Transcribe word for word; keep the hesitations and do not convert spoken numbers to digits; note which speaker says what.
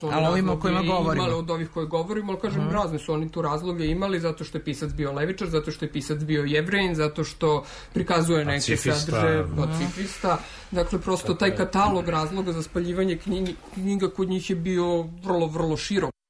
Speaker 1: Ali ovima o kojima govorimo.
Speaker 2: Imali od ovih koje govorimo, ali kažem, uh-huh. razne su oni tu razloge imali, zato što je pisac bio levičar, zato što je pisac bio Jevrejin, zato što prikazuje neke sadržaje pacifista. Dakle, prosto taj katalog razloga za spaljivanje knjiga kod njih je bio vrlo, vrlo širok.